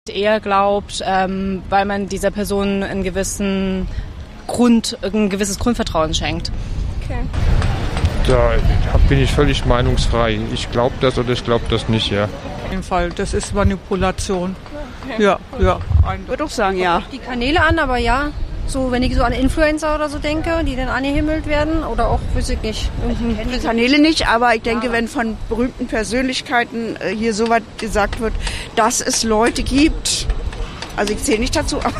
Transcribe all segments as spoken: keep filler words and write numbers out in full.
Eher glaubt, ähm, weil man dieser Person einen gewissen Grund, ein gewisses Grundvertrauen schenkt. Okay. Da bin ich völlig meinungsfrei. Ich glaube das oder ich glaube das nicht, ja. Auf jeden Fall, das ist Manipulation. Okay. Ja, ja. Ich würde auch sagen, ja. Die Kanäle an, aber ja. So, wenn ich so an Influencer oder so denke, die dann angehimmelt werden oder auch, weiß ich nicht. Die Kanäle nicht, aber ich denke, wenn von berühmten Persönlichkeiten hier so was gesagt wird, dass es Leute gibt, also ich zähle nicht dazu, aber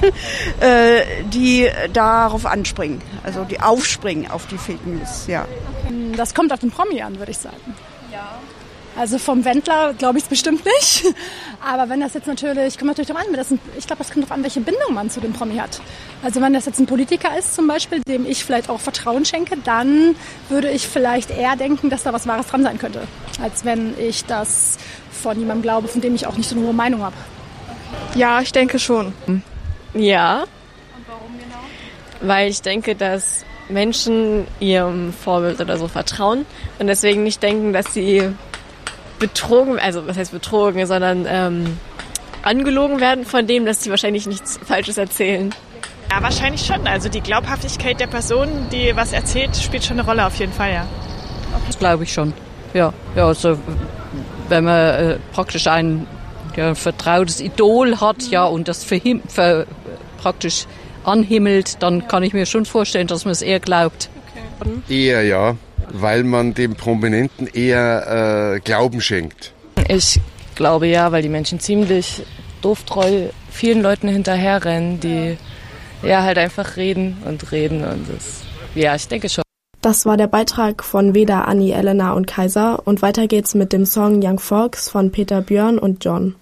die darauf anspringen, also die aufspringen auf die Fake News, ja. Das kommt auf den Promi an, würde ich sagen. Ja. Also vom Wendler glaube ich es bestimmt nicht. Aber wenn das jetzt natürlich, kommt natürlich darauf an, das ein, ich glaube, das kommt darauf an, welche Bindung man zu dem Promi hat. Also wenn das jetzt ein Politiker ist zum Beispiel, dem ich vielleicht auch Vertrauen schenke, dann würde ich vielleicht eher denken, dass da was Wahres dran sein könnte, als wenn ich das von jemandem glaube, von dem ich auch nicht so eine hohe Meinung habe. Ja, ich denke schon. Ja. Und warum genau? Weil ich denke, dass Menschen ihrem Vorbild oder so vertrauen und deswegen nicht denken, dass sie betrogen, also was heißt betrogen, sondern ähm, angelogen werden von dem, dass sie wahrscheinlich nichts Falsches erzählen. Ja, wahrscheinlich schon. Also die Glaubhaftigkeit der Person, die was erzählt, spielt schon eine Rolle auf jeden Fall, ja. Das glaube ich schon. Ja, ja, also wenn man äh, praktisch ein ja, vertrautes Idol hat, ja, und das für, him, für praktisch anhimmelt, dann kann ich mir schon vorstellen, dass man es eher glaubt. Okay. Eher ja, weil man dem Prominenten eher äh, Glauben schenkt. Ich glaube ja, weil die Menschen ziemlich dooftreu vielen Leuten hinterherrennen, die ja halt einfach reden und reden und das, ja, ich denke schon. Das war der Beitrag von Veda, Anni, Elena und Kaiser und weiter geht's mit dem Song Young Folks von Peter Björn und John.